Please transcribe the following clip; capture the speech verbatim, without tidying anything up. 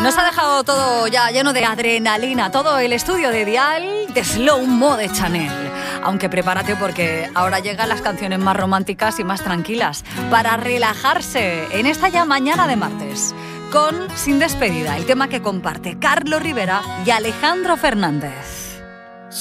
Nos ha dejado todo ya lleno de adrenalina, todo el estudio de Dial de Slow Mo de Chanel. Aunque prepárate porque ahora llegan las canciones más románticas y más tranquilas para relajarse en esta ya mañana de martes. Con Sin Despedida, el tema que comparte Carlos Rivera y Alejandro Fernández.